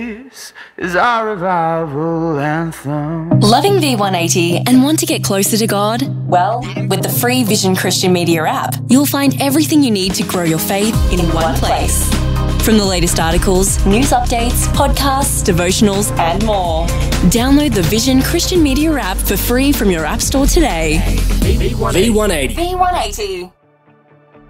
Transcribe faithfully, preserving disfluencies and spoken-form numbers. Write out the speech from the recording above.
This is our revival anthem. Loving V one eighty and want to get closer to God? Well, with the free Vision Christian Media app, you'll find everything you need to grow your faith in one place. From the latest articles, news updates, podcasts, devotionals, and more. Download the Vision Christian Media app for free from your app store today. V one eighty. V one eighty.